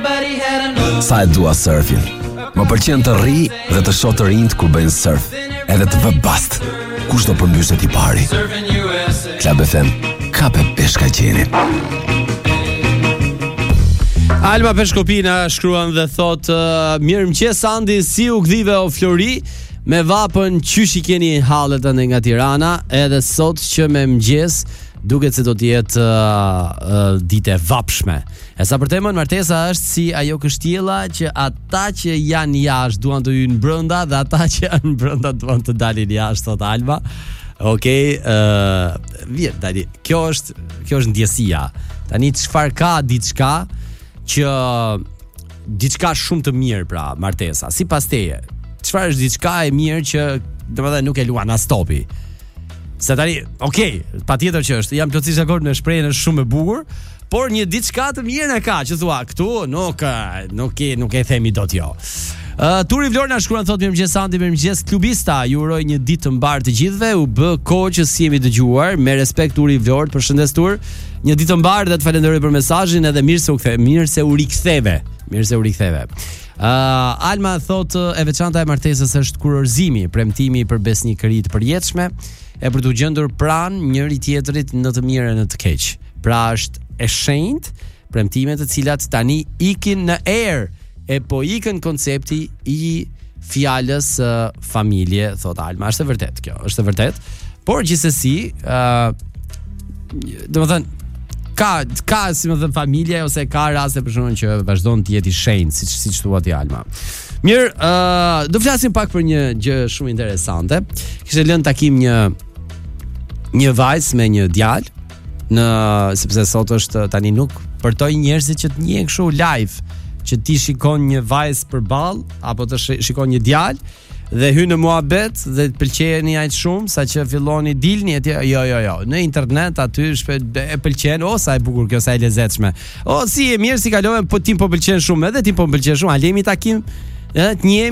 Sa e dua surfin. Më pëlqen të rri dhe të shoh të rinjt kur bëjnë surf. Edhe të vë bast. Kush do përmbyshet i pari? Klab FM, kape peshka qenit. Alma Peshkopina shkruan dhe thot mirëmëngjes Andi, si u gdhive o Flori? Me vapën qysh i keni hallet ande nga Tirana, edhe sot që me mëngjes duket se do të jetë ditë e vapshme. E sa për temën martesa është si ajo kështjella që ata që janë jashtë duan të hyjnë brenda dhe ata që janë brenda duan të dalin jashtë, thot Alma. Okej, vjen tani. Kjo është ndjesia. Tani çfarë ka diçka që diçka shumë të mirë pra martesa. Sipas teje, çfarë është diçka e mirë që domethënë nuk e luan as topi? Se tani, okej, patjetër që është, jam plotësisht dakord me shprehjen, është shumë e bukur, por një diçka të mirë e ka, që thua, këtu nuk e themi dot jo. Turi Vlor na shkruan thotë mirëmëngjes Andi, mirëmëngjes klubista, ju uroj një ditë të mbar të gjithëve, u bë kohë që si jemi dëgjuar, me respekt Turi Vlor, përshëndes Tur, një ditë të mbar dhe të falenderoj për mesazhin edhe mirë se u riktheve. Alma thotë e veçanta e martesës është kurorëzimi, premtimi për besnikëri të përjetshme, e për të gjendur pranë njëri tjetrit në të mirë e në të keq. Pra është e shenjtë, premtime të cilat tani ikin në erë, e po ikën koncepti i fjalës familje, thot Alma. Është e vërtet kjo, është e vërtet. Por gjithsesi, domethënë ka si më thën familje ose ka raste për shkakun që vazhdon të jetë i shenjtë, siç thuat i Alma. Mirë, do flasim pak për një gjë shumë interesante. Kishte lënë takim një vajzë me një djalë, sepse sot është tani nuk përtoj njerëzit që të njihen kështu live, që ti shikon një vajzë përballë apo të shikon një djalë dhe hyn në muhabet dhe të pëlqejeni aq shumë saqë filloni dilni etj. Jo. Në internet aty e pëlqen, sa e bukur kjo, sa e lezetshme. Si e mirë si kalojmë, po tim po pëlqen shumë, edhe tim po pëlqen shumë. A lemi takim? Të njihemi